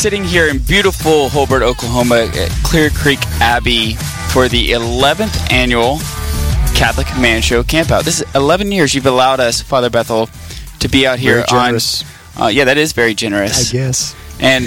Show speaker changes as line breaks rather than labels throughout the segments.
sitting here in beautiful Hobart, Oklahoma at Clear Creek Abbey for the 11th annual Catholic Man Show Campout. This is 11 years you've allowed us, Father Bethel, to be out here
very generous.
Yeah, that is very generous.
I guess.
And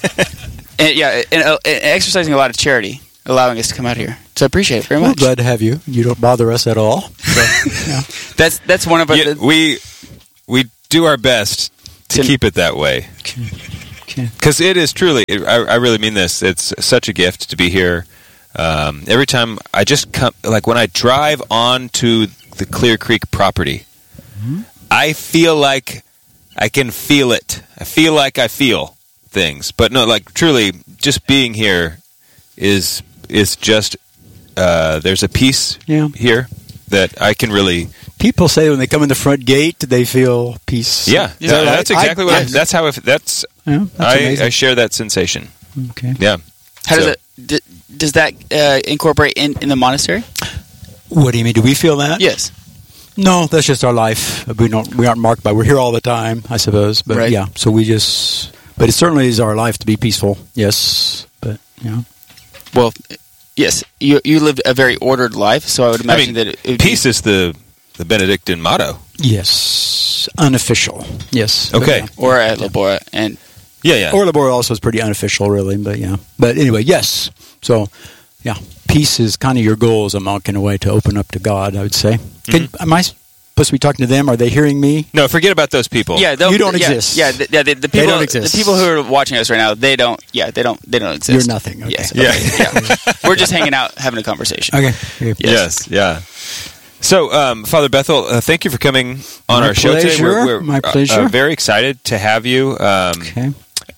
exercising a lot of charity, allowing us to come out here. So I appreciate it very much.
We're glad to have you. You don't bother us at all. So, yeah.
That's one of our...
We do our best to keep it that way. Because it is truly, I really mean this, it's such a gift to be here. Every time I just come, like when I drive onto the Clear Creek property, I feel like I can feel it. I feel like I feel things. But no, like truly, just being here is just, there's a peace here that I can really...
People say when they come in the front gate, they feel peace.
Yeah, that's exactly what. That's how. That's I share that sensation.
Okay.
Yeah.
How does that incorporate in the monastery?
What do you mean? Do we feel that?
Yes.
No, that's just our life. We aren't marked by. We're here all the time, I suppose. But
right.
Yeah, so we just. But it certainly is our life to be peaceful. Yes, but yeah.
Well, yes, you lived a very ordered life, so I would imagine that
peace is the Benedictine motto.
Yes, unofficial. Yes.
Okay.
Or at Labora and
Or Labora also is pretty unofficial, really. But yeah. But anyway, yes. So, yeah, peace is kind of your goal as a monk in a way to open up to God. I would say. Am I supposed to be talking to them? Are they hearing me?
No, forget about those people.
Yeah,
you don't exist.
Yeah, the people.
They don't exist.
The people who are watching us right now, they don't. Yeah, they don't exist.
You're nothing. Okay.
Yes. Yeah. We're just hanging out, having a conversation.
Okay.
Yes. Yeah. So, Father Bethel, thank you for coming on our show today. We're
My pleasure.
Very excited to have you.
Okay.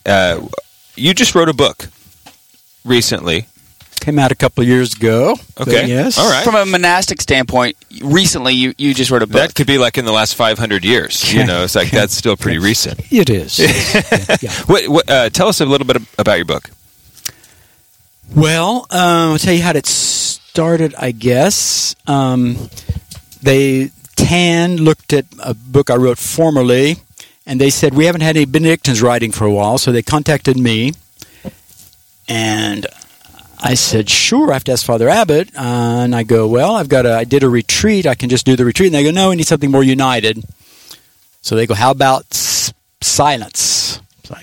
You just wrote a book recently.
Came out a couple of years ago.
Okay.
Yes.
All right.
From a monastic standpoint, recently you just wrote a book.
That could be like in the last 500 years.
Okay.
You know, it's like that's still pretty recent.
It is. Yeah.
Tell us a little bit about your book.
Well, I'll tell you how it started, I guess. TAN looked at a book I wrote formerly, and they said, we haven't had any Benedictines writing for a while, so they contacted me. And I said, sure, I have to ask Father Abbot. And I go, well, I did a retreat. I can just do the retreat. And they go, no, we need something more united. So they go, how about silence?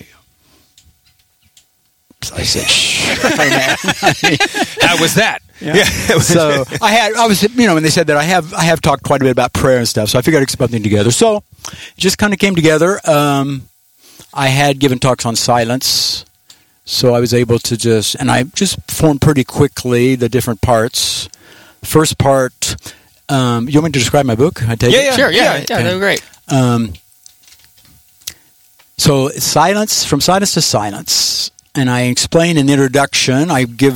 So I said, sure.
How was that?
Yeah. So I was, when they said that I have talked quite a bit about prayer and stuff, so I figured I'd get something together. So it just kind of came together. I had given talks on silence, so I was able to I just formed pretty quickly the different parts. First part, you want me to describe my book? I take it?
Sure, yeah, that would be great.
So silence, from silence to silence. And I explain in the introduction, I give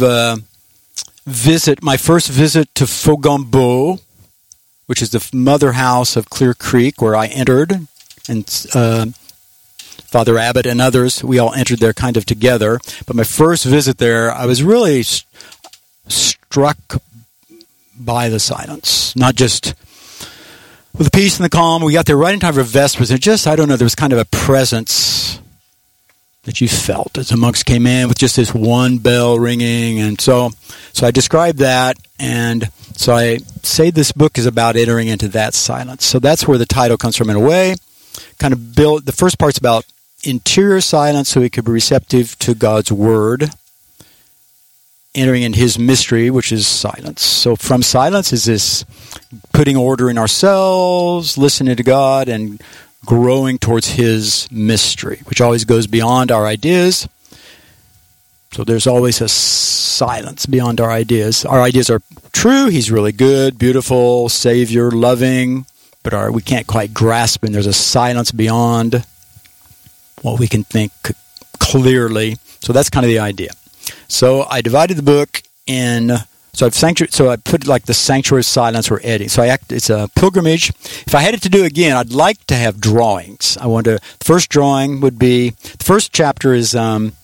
my first visit to Faugambeau, which is the mother house of Clear Creek, where I entered, and Father Abbot and others, we all entered there kind of together. But my first visit there, I was really struck by the silence, not just with the peace and the calm. We got there right in time for Vespers, and there was kind of a presence that you felt as the monks came in with just this one bell ringing. And so I described that, and so I say this book is about entering into that silence. So that's where the title comes from in a way. Kind of the first part's about interior silence so we could be receptive to God's Word, entering in His mystery, which is silence. So from silence is this putting order in ourselves, listening to God, and growing towards His mystery, which always goes beyond our ideas. So there's always a silence beyond our ideas. Our ideas are true. He's really good, beautiful, Savior, loving, but we can't quite grasp, and there's a silence beyond what we can think clearly. So that's kind of the idea. So I divided the book in... So I put like the Sanctuary of Silence or Eddie. So it's a pilgrimage. If I had it to do again, I'd like to have drawings. The first drawing would be, the first chapter is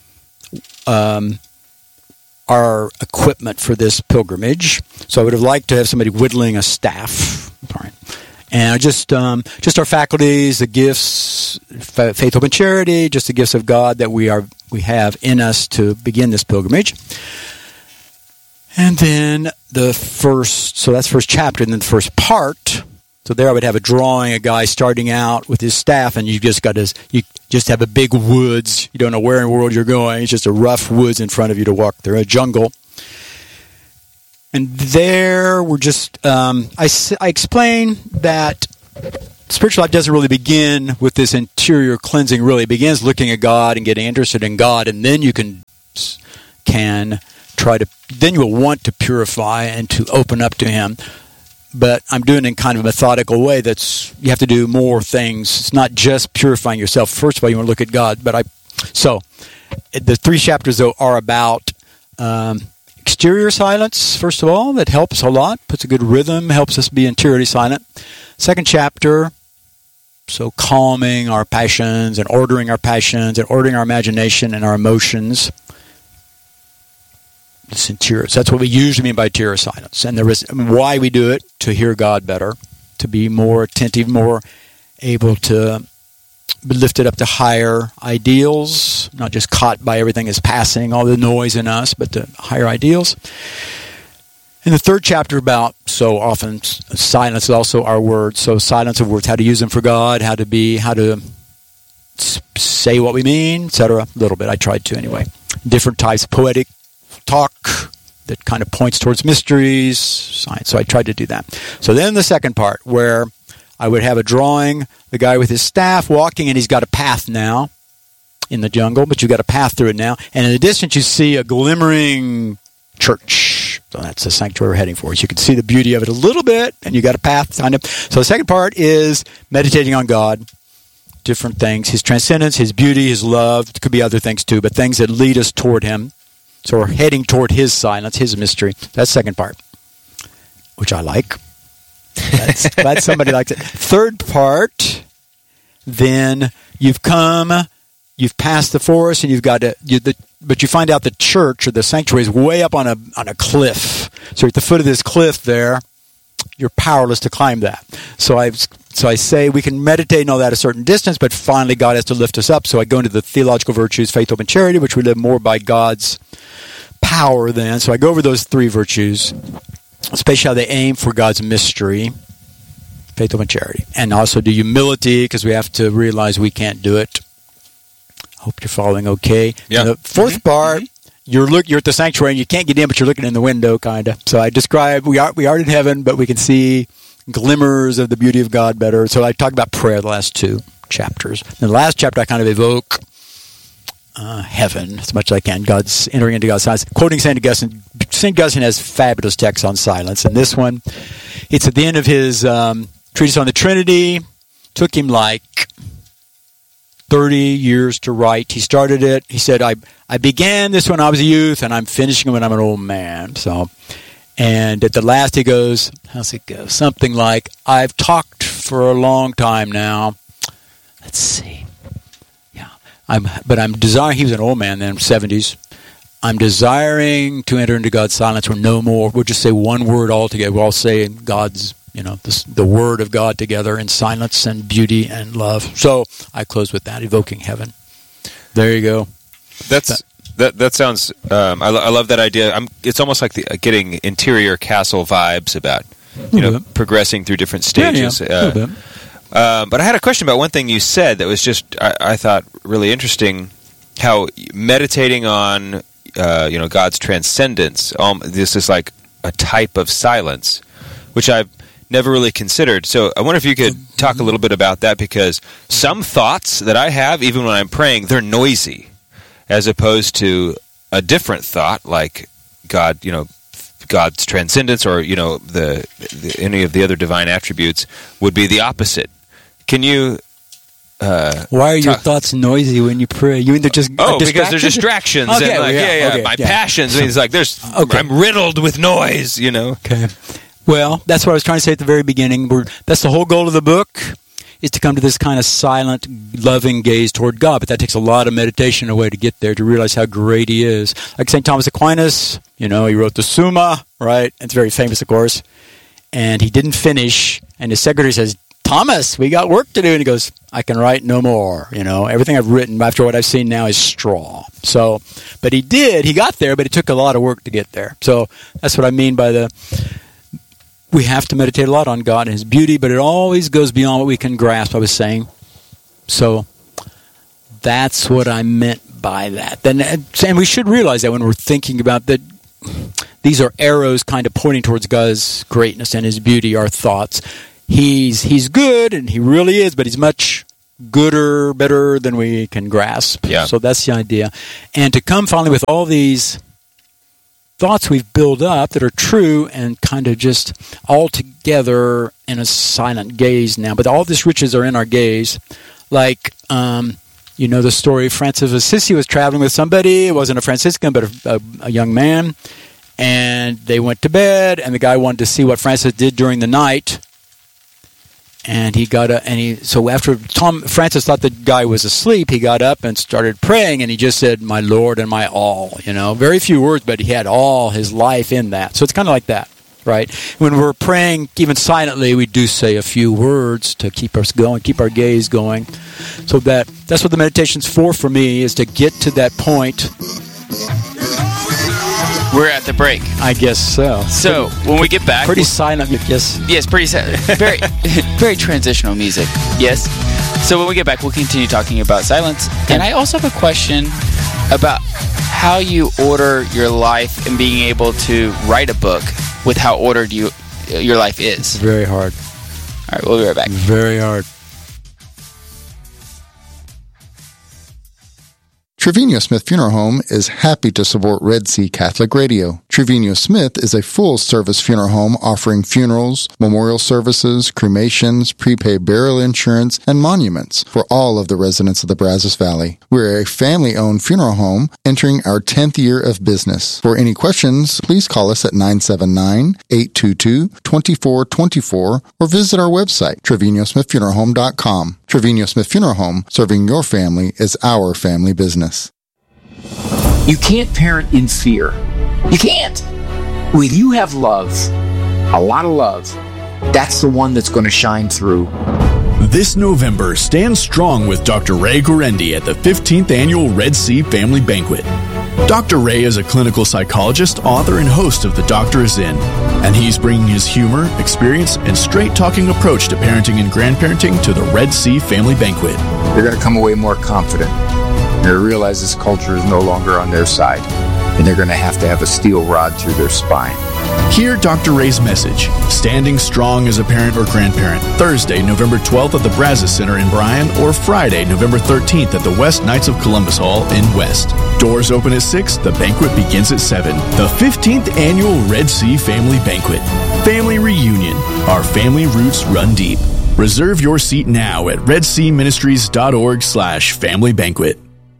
our equipment for this pilgrimage. So I would have liked to have somebody whittling a staff. All right. And just our faculties, the gifts, faith, hope, and charity, just the gifts of God that we have in us to begin this pilgrimage. And then that's first chapter, and then the first part. So there I would have a drawing, a guy starting out with his staff, and you just have a big woods. You don't know where in the world you're going. It's just a rough woods in front of you to walk through, a jungle. And there we're just, I explain that spiritual life doesn't really begin with this interior cleansing, really. It begins looking at God and getting interested in God, and then you can then you will want to purify and to open up to Him. But I'm doing it in kind of a methodical way. You have to do more things. It's not just purifying yourself. First of all, you want to look at God. So the 3 chapters, though, are about exterior silence, first of all. That helps a lot, puts a good rhythm, helps us be interiorly silent. Second chapter, so calming our passions and ordering our passions and ordering our imagination and our emotions. So that's what we usually mean by interior silence. And why we do it, to hear God better, to be more attentive, more able to be lifted up to higher ideals, not just caught by everything that's passing, all the noise in us, but to higher ideals. In the third chapter about, so often, silence is also our words. So silence of words, how to use them for God, how to say what we mean, etc. A little bit, I tried to anyway. Different types of poetic talk that kind of points towards mysteries, science. So I tried to do that. So then the second part, where I would have a drawing, the guy with his staff walking, and he's got a path now in the jungle, but you've got a path through it now. And in the distance, you see a glimmering church. So that's the sanctuary we're heading for. So you can see the beauty of it a little bit, and you got a path behind him. So the second part is meditating on God, different things, His transcendence, His beauty, His love. It could be other things too, but things that lead us toward Him. So we're heading toward His silence, His mystery. That's the second part, which I like. Glad somebody likes it. Third part, then you've passed the forest, and but you find out the church or the sanctuary is way up on a cliff. So at the foot of this cliff there, you're powerless to climb that. So I say we can meditate and all that at a certain distance, but finally God has to lift us up. So I go into the theological virtues, faith, hope, and charity, which we live more by God's power then. So I go over those 3 virtues, especially how they aim for God's mystery, faith, hope, and charity. And also do humility, because we have to realize we can't do it. Hope you're following okay. Yeah. And the fourth part, you're at the sanctuary, and you can't get in, but you're looking in the window, kind of. So I describe, we are in heaven, but we can see glimmers of the beauty of God better. So I talk about prayer the last 2 chapters. In the last chapter, I kind of evoke heaven as much as I can. God's entering into God's silence. Quoting St. Augustine. St. Augustine has fabulous texts on silence. And this one, it's at the end of his treatise on the Trinity. Took him like 30 years to write. He started it. He said, I began this when I was a youth, and I'm finishing it when I'm an old man. And at the last he goes, how's it go? Something like, I've talked for a long time now. Let's see. Yeah. I'm desiring, he was an old man then, 70s. I'm desiring to enter into God's silence or no more. We'll just say one word altogether. We'll all say God's, the word of God together in silence and beauty and love. So I close with that, evoking heaven. There you go.
That sounds. I love that idea. It's almost like getting interior castle vibes about progressing through different stages.
Yeah.
But I had a question about one thing you said that was just I thought really interesting. How meditating on God's transcendence. This is like a type of silence, which I've never really considered. So I wonder if you could talk a little bit about that, because some thoughts that I have, even when I'm praying, they're noisy, as opposed to a different thought like God, God's transcendence, or any of the other divine attributes would be the opposite. Can you?
Why are your thoughts noisy when you pray? You mean they're just
because there's distractions and my passions. And it's like I'm riddled with noise.
Okay. Well, that's what I was trying to say at the very beginning. That's the whole goal of the book, is to come to this kind of silent, loving gaze toward God. But that takes a lot of meditation away to get there, to realize how great He is. Like St. Thomas Aquinas, he wrote the Summa, right? It's very famous, of course. And he didn't finish And his secretary says, Thomas, we got work to do. And he goes, I can write no more. Everything I've written after what I've seen now is straw. So, but he got there, but it took a lot of work to get there. So that's what I mean by we have to meditate a lot on God and His beauty, but it always goes beyond what we can grasp, I was saying. So that's what I meant by that. And we should realize that when we're thinking about that, these are arrows kind of pointing towards God's greatness and His beauty, our thoughts. He's good, and He really is, but He's much gooder, better than we can grasp.
Yeah.
So that's the idea. And to come finally with all these thoughts we've built up that are true and kind of just all together in a silent gaze now. But all these riches are in our gaze. Like, the story, Francis of Assisi was traveling with somebody. It wasn't a Franciscan, but a young man. And they went to bed, and the guy wanted to see what Francis did during the night. And so after Francis thought the guy was asleep, he got up and started praying, and he just said, my Lord and my all, very few words, but he had all his life in that. So it's kind of like that, right? When we're praying, even silently, we do say a few words to keep us going, keep our gaze going. So that's what the meditation's for me, is to get to that point.
We're at the break.
I guess so.
So when we get back,
pretty silent.
Yes, pretty silent. Very, very transitional music. Yes. So when we get back, we'll continue talking about silence. And I also have a question about how you order your life and being able to write a book with how ordered your life is.
Very hard.
All right, we'll be right back.
Very hard.
Trevino Smith Funeral Home is happy to support Red Sea Catholic Radio. Trevino Smith is a full-service funeral home offering funerals, memorial services, cremations, prepaid burial insurance, and monuments for all of the residents of the Brazos Valley. We're a family-owned funeral home entering our 10th year of business. For any questions, please call us at 979-822-2424 or visit our website, TrevinoSmithFuneralHome.com. Trevino Smith Funeral Home, serving your family is our family business.
You can't parent in fear. You can't. When you have love, a lot of love, that's the one that's going to shine through.
This November, stand strong with Dr. Ray Guarendi at the 15th Annual Red Sea Family Banquet. Dr. Ray is a clinical psychologist, author, and host of The Doctor Is In, and he's bringing his humor, experience, and straight-talking approach to parenting and grandparenting to the Red Sea Family Banquet.
They're going to come away more confident. They realize this culture is no longer on their side, and they're going to have a steel rod through their spine.
Hear Dr. Ray's message, Standing Strong as a Parent or Grandparent, Thursday, November 12th at the Brazos Center in Bryan, or Friday, November 13th at the West Knights of Columbus Hall in West. Doors open at 6, the banquet begins at 7. The 15th Annual Red Sea Family Banquet. Family Reunion. Our family roots run deep. Reserve your seat now at redseaministries.org/family banquet.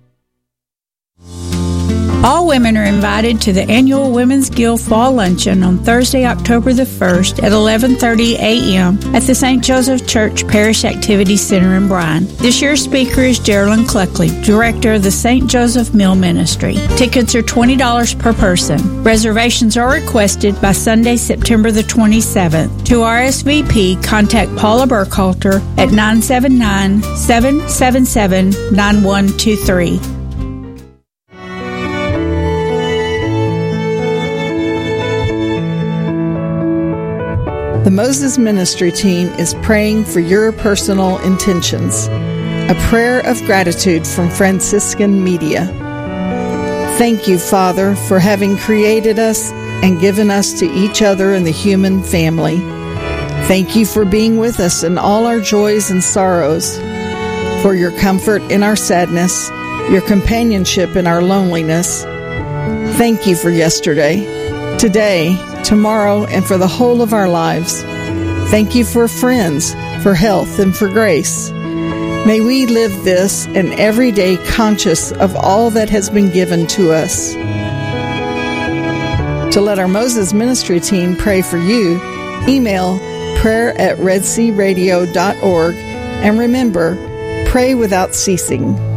All women are invited to the annual Women's Guild Fall Luncheon on Thursday, October the 1st at 11:30 a.m. at the St. Joseph Church Parish Activity Center in Bryan. This year's speaker is Geraldine Cluckley, Director of the St. Joseph Mill Ministry. Tickets are $20 per person. Reservations are requested by Sunday, September the 27th. To RSVP, contact Paula Burkhalter at 979-777-9123.
The Moses Ministry team is praying for your personal intentions. A prayer of gratitude from Franciscan Media. Thank you, Father, for having created us and given us to each other in the human family. Thank you for being with us in all our joys and sorrows, for your comfort in our sadness, your companionship in our loneliness. Thank you for yesterday, today, tomorrow, and for the whole of our lives. Thank you for friends, for health, and for grace. May we live this and every day conscious of all that has been given to us. To let our Moses Ministry team pray for you, email prayer@redsearadio.org, and remember, pray without ceasing.